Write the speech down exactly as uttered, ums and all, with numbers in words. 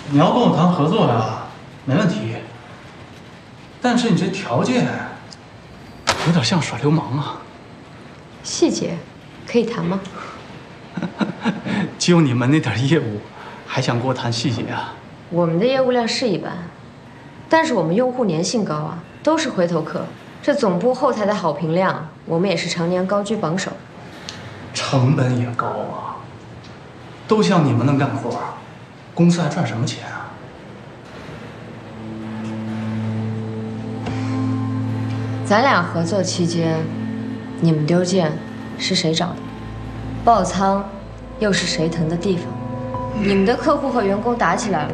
你要跟我谈合作呀，没问题。但是你这条件有点像耍流氓啊。 细节可以谈吗？ 就你们那点业务，还想跟我谈细节啊？ 我们的业务量是一般，但是我们用户粘性高啊，都是回头客。这总部后台的好评量，我们也是常年高居榜首。 成本也高啊。都像你们能干活，公司还赚什么钱啊？ 咱俩合作期间，你们丢件是谁找的？爆仓又是谁腾的地方？你们的客户和员工打起来了。